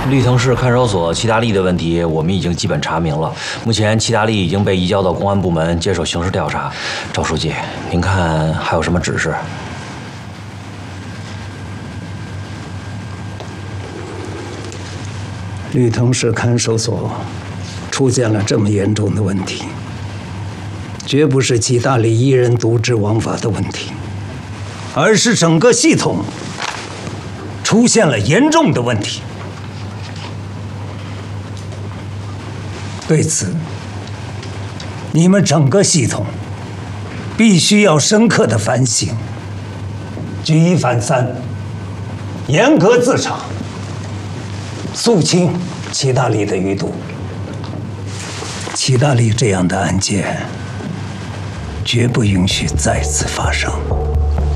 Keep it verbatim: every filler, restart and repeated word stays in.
绿藤市看守所齐大力的问题，我们已经基本查明了。目前齐大力已经被移交到公安部门接受刑事调查。赵书记，您看还有什么指示？ 绿藤市看守所出现了这么严重的问题，绝不是齐大力一人独治王法的问题，而是整个系统出现了严重的问题。对此，你们整个系统必须要深刻的反省，举一反三，严格自查，肃清齐大力的余毒。齐大力这样的案件，绝不允许再次发生。